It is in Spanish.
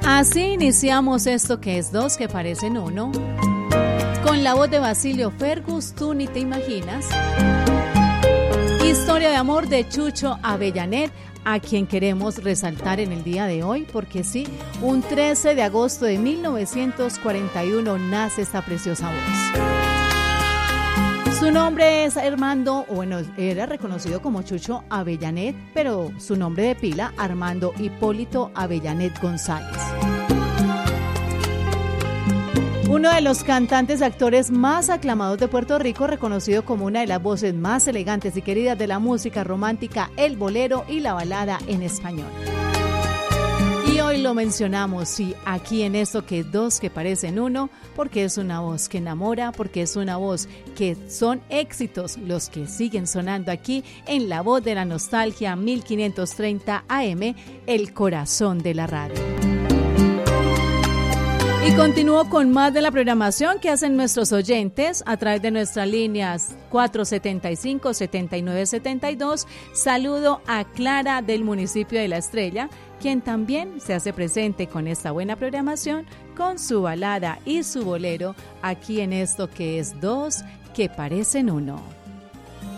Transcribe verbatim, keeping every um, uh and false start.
Así iniciamos esto que es dos que parecen uno, con la voz de Basilio Fergus, Tú ni te imaginas. Historia de amor de Chucho Avellanet, a quien queremos resaltar en el día de hoy, porque sí, un trece de agosto de mil novecientos cuarenta y uno nace esta preciosa voz. Su nombre es Armando, bueno, era reconocido como Chucho Avellanet, pero su nombre de pila, Armando Hipólito Avellanet González. Uno de los cantantes y actores más aclamados de Puerto Rico, reconocido como una de las voces más elegantes y queridas de la música romántica, el bolero y la balada en español. Y hoy lo mencionamos, sí, aquí en esto que dos que parecen uno, porque es una voz que enamora, porque es una voz que son éxitos los que siguen sonando aquí en La Voz de la Nostalgia mil quinientos treinta A M, el corazón de la radio. Y continúo con más de la programación que hacen nuestros oyentes a través de nuestras líneas cuatro setenta y cinco, setenta y nueve setenta y dos. Saludo a Clara del municipio de La Estrella, quien también se hace presente con esta buena programación, con su balada y su bolero, aquí en esto que es dos que parecen uno.